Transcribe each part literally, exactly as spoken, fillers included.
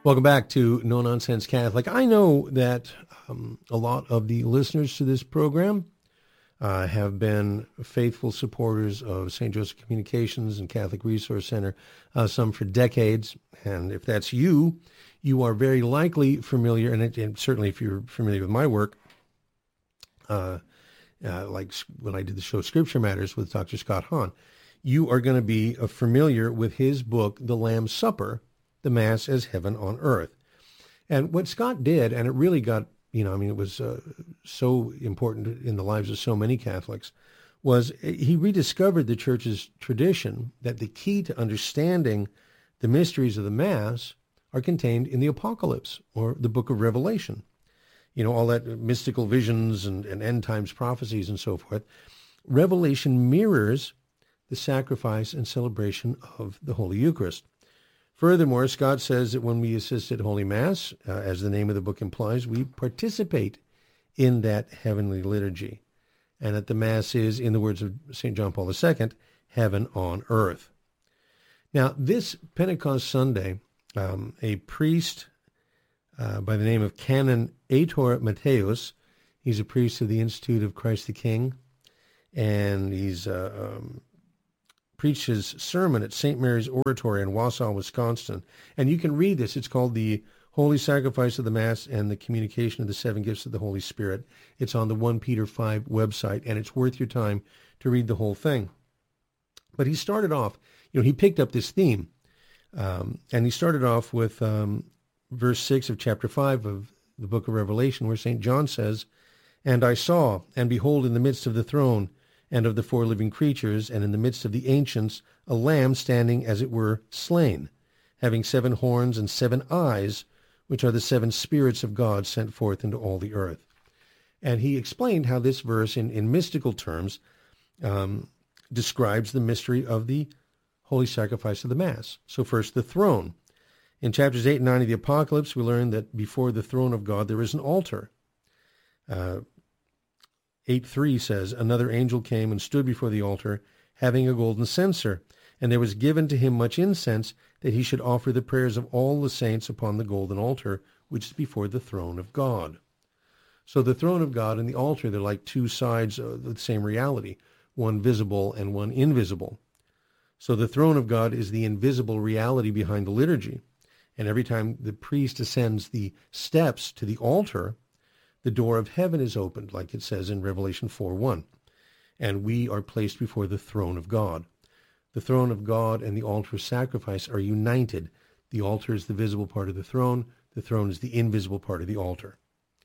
Welcome back to No Nonsense Catholic. I know that um, a lot of the listeners to this program uh, have been faithful supporters of Saint Joseph Communications and Catholic Resource Center, uh, some for decades. And if that's you, you are very likely familiar, and, it, and certainly if you're familiar with my work, uh, uh, like when I did the show Scripture Matters with Doctor Scott Hahn, you are going to be uh, familiar with his book, The Lamb's Supper, The Mass as Heaven on Earth. And what Scott did, and it really got, you know, I mean, it was uh, so important in the lives of so many Catholics, was he rediscovered the Church's tradition that the key to understanding the mysteries of the Mass are contained in the Apocalypse, or the book of Revelation. You know, all that mystical visions and, and end times prophecies and so forth. Revelation mirrors the sacrifice and celebration of the Holy Eucharist. Furthermore, Scott says that when we assist at Holy Mass, uh, as the name of the book implies, we participate in that heavenly liturgy. And that the Mass is, in the words of Saint John Paul the Second, heaven on earth. Now, this Pentecost Sunday, um, a priest uh, by the name of Canon Aitor Mateus, he's a priest of the Institute of Christ the King, and he's uh, um, preached his sermon at Saint Mary's Oratory in Wausau, Wisconsin. And you can read this. It's called The Holy Sacrifice of the Mass and the Communication of the Seven Gifts of the Holy Spirit. It's on the First Peter five website, and it's worth your time to read the whole thing. But he started off, you know, he picked up this theme, um, and he started off with um, verse six of chapter five of the book of Revelation, where Saint John says, "And I saw, and behold, in the midst of the throne, and of the four living creatures, and in the midst of the ancients, a lamb standing as it were slain, having seven horns and seven eyes, which are the seven spirits of God sent forth into all the earth." And he explained how this verse, in, in mystical terms, um, describes the mystery of the holy sacrifice of the Mass. So first, the throne. In chapters eight and nine of the Apocalypse, we learn that before the throne of God there is an altar. Uh, eight three says, "Another angel came and stood before the altar, having a golden censer, and there was given to him much incense, that he should offer the prayers of all the saints upon the golden altar, which is before the throne of God." So the throne of God and the altar, they're like two sides of the same reality, one visible and one invisible. So the throne of God is the invisible reality behind the liturgy. And every time the priest ascends the steps to the altar, the door of heaven is opened, like it says in Revelation four one. And we are placed before the throne of God. The throne of God and the altar of sacrifice are united. The altar is the visible part of the throne. The throne is the invisible part of the altar.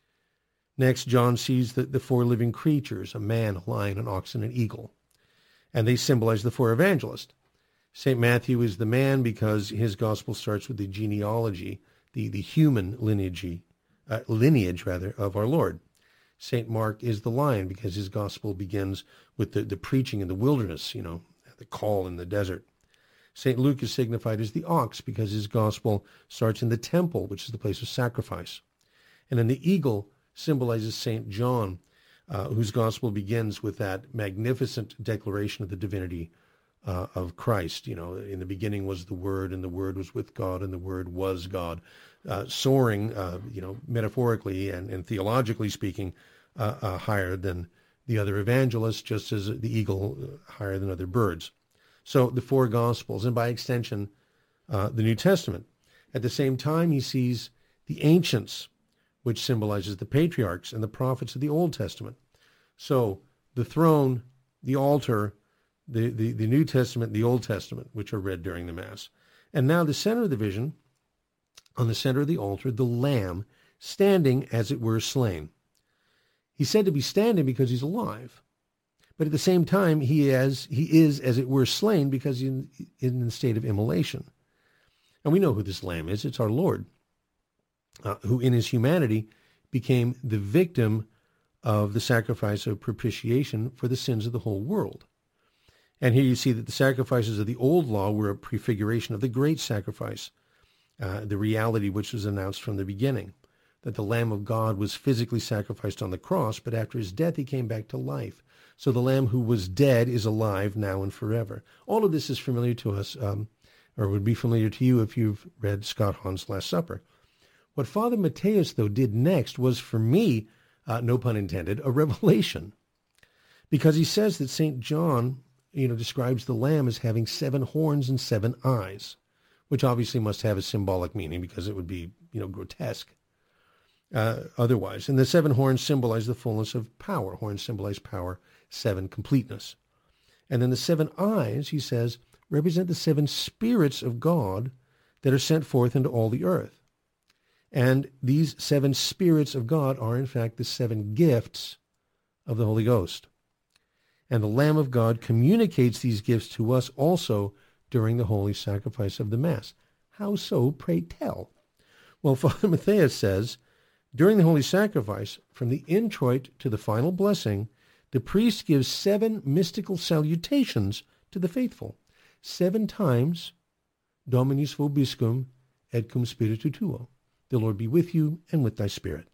Next, John sees the, the four living creatures, a man, a lion, an ox, and an eagle. And they symbolize the four evangelists. Saint Matthew is the man because his gospel starts with the genealogy, the, the human lineage, uh, lineage rather, of our Lord. Saint Mark is the lion because his gospel begins with the, the preaching in the wilderness, you know, the call in the desert. Saint Luke is signified as the ox because his gospel starts in the temple, which is the place of sacrifice. And then the eagle symbolizes Saint John, uh, whose gospel begins with that magnificent declaration of the divinity uh, of Christ. You know, in the beginning was the Word, and the Word was with God, and the Word was God. Uh, soaring, uh, you know, metaphorically and, and theologically speaking, uh, uh, higher than the other evangelists, just as the eagle uh, higher than other birds. So the four Gospels, and by extension, uh, the New Testament. At the same time, he sees the ancients, which symbolizes the patriarchs and the prophets of the Old Testament. So the throne, the altar, the, the, the New Testament, the Old Testament, which are read during the Mass. And now the center of the vision, on the center of the altar, the Lamb, standing as it were slain. He's said to be standing because he's alive. But at the same time, he, has, he is, as it were, slain because he's in, in the state of immolation. And we know who this Lamb is. It's our Lord, uh, who in his humanity became the victim of the sacrifice of propitiation for the sins of the whole world. And here you see that the sacrifices of the old law were a prefiguration of the great sacrifice, uh, the reality which was announced from the beginning, that the Lamb of God was physically sacrificed on the cross, but after his death he came back to life. So the Lamb who was dead is alive now and forever. All of this is familiar to us, um, or would be familiar to you if you've read Scott Hahn's Last Supper. What Father Mateus, though, did next was, for me, uh, no pun intended, a revelation. Because he says that Saint John, you know, describes the Lamb as having seven horns and seven eyes, which obviously must have a symbolic meaning because it would be, you know, grotesque uh, otherwise. And the seven horns symbolize the fullness of power. Horns symbolize power, seven, completeness. And then the seven eyes, he says, represent the seven spirits of God that are sent forth into all the earth. And these seven spirits of God are, in fact, the seven gifts of the Holy Ghost. And the Lamb of God communicates these gifts to us also during the holy sacrifice of the Mass. How so, pray tell? Well, Father Matthias says, during the holy sacrifice, from the introit to the final blessing, the priest gives seven mystical salutations to the faithful. Seven times, Dominus vobiscum et cum spiritu tuo. The Lord be with you and with thy spirit.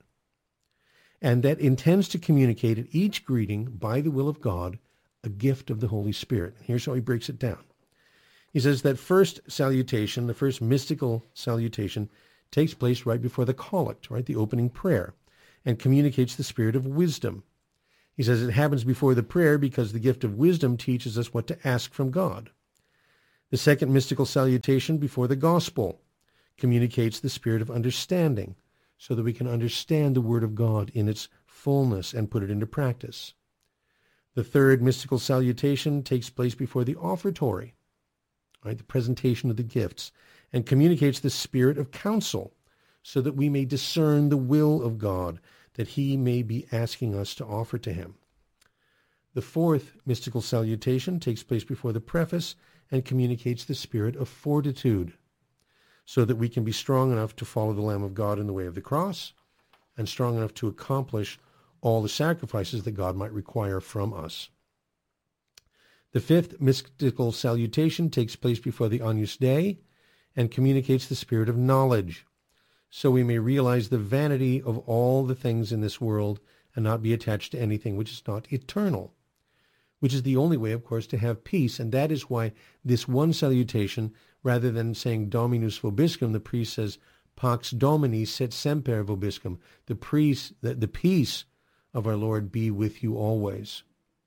And that intends to communicate at each greeting, by the will of God, a gift of the Holy Spirit. And here's how he breaks it down. He says that first salutation, the first mystical salutation, takes place right before the collect, right, the opening prayer, and communicates the spirit of wisdom. He says it happens before the prayer because the gift of wisdom teaches us what to ask from God. The second mystical salutation before the gospel communicates the spirit of understanding so that we can understand the word of God in its fullness and put it into practice. The third mystical salutation takes place before the offertory, right, the presentation of the gifts, and communicates the spirit of counsel so that we may discern the will of God that he may be asking us to offer to him. The fourth mystical salutation takes place before the preface and communicates the spirit of fortitude so that we can be strong enough to follow the Lamb of God in the way of the cross and strong enough to accomplish all the sacrifices that God might require from us. The fifth mystical salutation takes place before the Agnus Dei and communicates the spirit of knowledge, so we may realize the vanity of all the things in this world and not be attached to anything which is not eternal, which is the only way, of course, to have peace. And that is why this one salutation, rather than saying Dominus vobiscum, the priest says Pax Domini sit semper vobiscum. The priest, the, the peace of our Lord be with you always.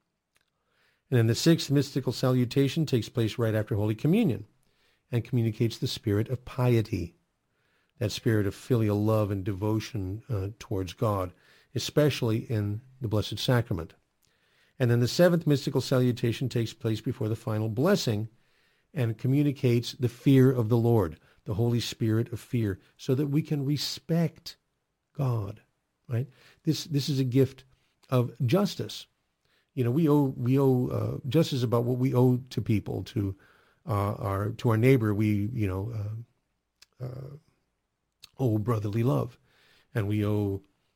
And then the sixth mystical salutation takes place right after Holy Communion and communicates the spirit of piety, that spirit of filial love and devotion uh, towards God, especially in the Blessed Sacrament. And then the seventh mystical salutation takes place before the final blessing and communicates the fear of the Lord, the Holy Spirit of fear, so that we can respect God, right? This this is a gift of justice. You know, we owe we owe uh, justice about what we owe to people, to uh, our to our neighbor. We you know uh, uh, owe brotherly love, and we owe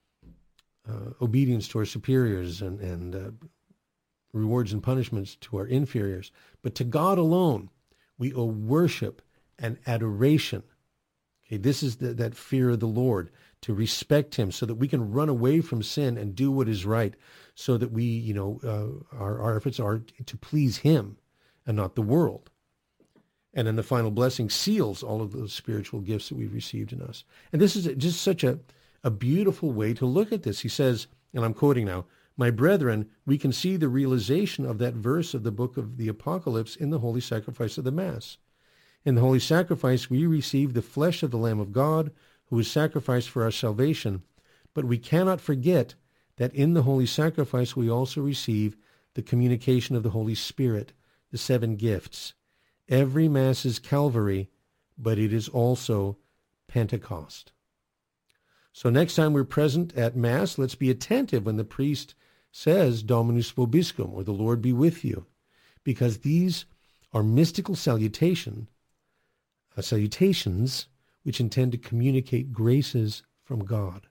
uh, obedience to our superiors and and uh, rewards and punishments to our inferiors. But to God alone, we owe worship and adoration. Okay, this is the, that fear of the Lord, to respect him so that we can run away from sin and do what is right, so that we, you know, uh, our, our efforts are to please him and not the world. And then the final blessing seals all of those spiritual gifts that we've received in us. And this is just such a, a beautiful way to look at this. He says, and I'm quoting now, "My brethren, we can see the realization of that verse of the book of the Apocalypse in the holy sacrifice of the Mass. In the holy sacrifice, we receive the flesh of the Lamb of God, who is sacrificed for our salvation. But we cannot forget that in the holy sacrifice, we also receive the communication of the Holy Spirit, the seven gifts. Every Mass is Calvary, but it is also Pentecost." So next time we're present at Mass, let's be attentive when the priest says Dominus vobiscum, or the Lord be with you, because these are mystical salutation, uh, salutations which intend to communicate graces from God.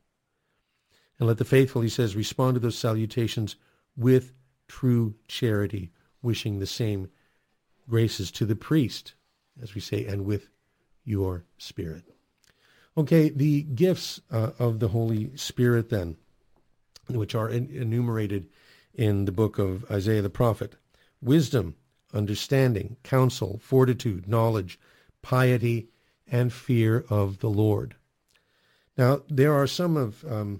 And let the faithful, he says, respond to those salutations with true charity, wishing the same graces to the priest, as we say, and with your spirit. Okay, the gifts uh, of the Holy Spirit then, which are en- enumerated in the book of Isaiah the prophet: wisdom, understanding, counsel, fortitude, knowledge, piety, and fear of the Lord. Now, there are some of, um,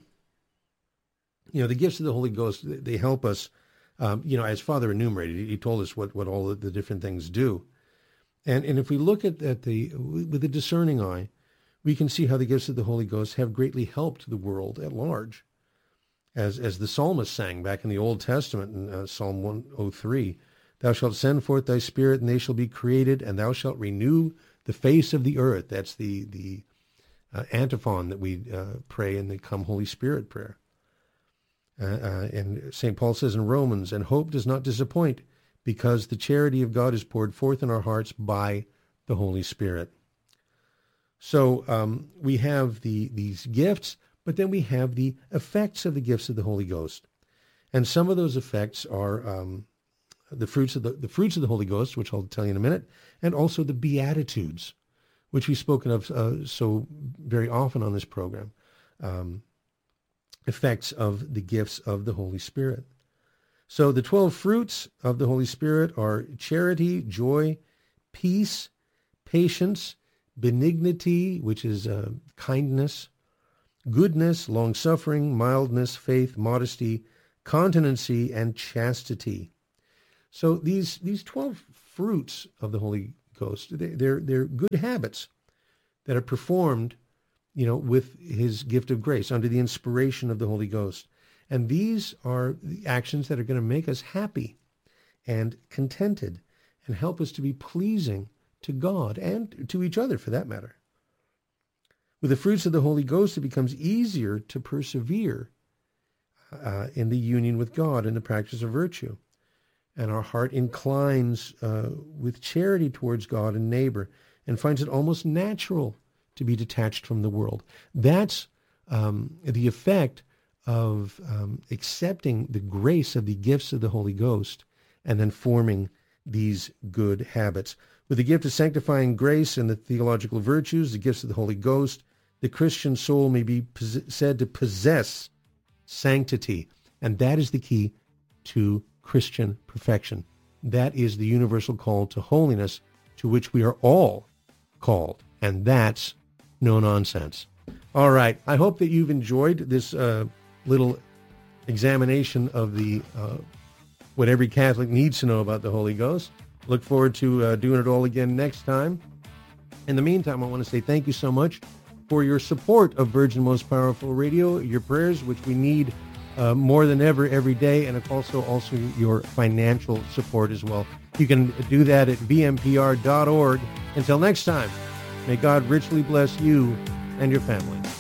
you know, the gifts of the Holy Ghost, they help us, um, you know, as Father enumerated, he told us what, what all the different things do. And and if we look at, at the, with a discerning eye, we can see how the gifts of the Holy Ghost have greatly helped the world at large. As as the psalmist sang back in the Old Testament in uh, Psalm one oh three, thou shalt send forth thy spirit and they shall be created, and thou shalt renew the face of the earth. That's the, the uh, antiphon that we uh, pray in the Come Holy Spirit prayer. Uh, uh, and Saint Paul says in Romans, and hope does not disappoint, because the charity of God is poured forth in our hearts by the Holy Spirit. So um, we have the these gifts, but then we have the effects of the gifts of the Holy Ghost. And some of those effects are um, the fruits of the, the fruits of the Holy Ghost, which I'll tell you in a minute, and also the Beatitudes, which we've spoken of uh, so very often on this program. Um, effects of the gifts of the Holy Spirit. So the twelve fruits of the Holy Spirit are charity, joy, peace, patience, benignity, which is uh, kindness, goodness, long-suffering, mildness, faith, modesty, continency, and chastity. So these these twelve fruits of the Holy Ghost, they, they're they're good habits that are performed, you know, with his gift of grace under the inspiration of the Holy Ghost. And these are the actions that are going to make us happy and contented and help us to be pleasing to God and to each other, for that matter. With the fruits of the Holy Ghost, it becomes easier to persevere uh, in the union with God and the practice of virtue. And our heart inclines uh, with charity towards God and neighbor and finds it almost natural to be detached from the world. That's um, the effect of um, accepting the grace of the gifts of the Holy Ghost and then forming these good habits. With the gift of sanctifying grace and the theological virtues, the gifts of the Holy Ghost, the Christian soul may be pos- said to possess sanctity. And that is the key to Christian perfection. That is the universal call to holiness to which we are all called. And that's no nonsense. All right. I hope that you've enjoyed this uh, little examination of the uh, what every Catholic needs to know about the Holy Ghost. Look forward to uh, doing it all again next time. In the meantime, I want to say thank you so much for your support of Virgin Most Powerful Radio, your prayers, which we need uh, more than ever every day, and also also your financial support as well. You can do that at v m p r dot org. Until next time, may God richly bless you and your family.